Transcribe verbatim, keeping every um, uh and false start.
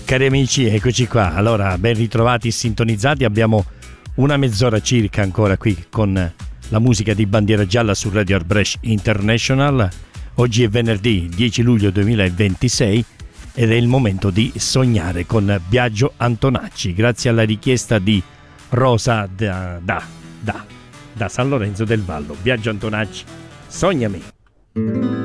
Cari amici, eccoci qua. Allora, ben ritrovati, sintonizzati. Abbiamo una mezz'ora circa ancora qui con la musica di Bandiera Gialla su Radio Art Brescia International. Oggi è venerdì dieci luglio duemilaventisei ed è il momento di sognare con Biagio Antonacci, grazie alla richiesta di Rosa da, da, da, da San Lorenzo del Vallo. Biagio Antonacci, sognami.